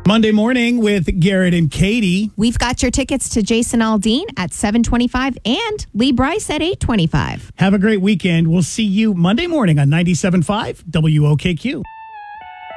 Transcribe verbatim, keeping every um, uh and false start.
Monday morning with Garrett and Katie. We've got your tickets to Jason Aldean at seven twenty-five and Lee Bryce at eight twenty-five. Have a great weekend. We'll see you Monday morning on ninety-seven point five W O K Q.